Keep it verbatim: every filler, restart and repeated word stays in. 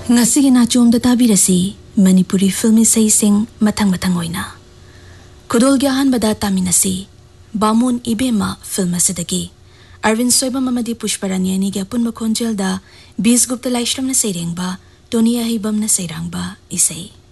ngasi na chomda tabirasi Manipuri film isai sing mathang mathang oina. Kudol gyahan bada taminasi Bamun Ibema film asidagi Arvind Soibam amadi Pushparanyani gya pun makhonjel da Bis Gupta Laishram na sairang ba Tony Ahibam na sairang ba isai.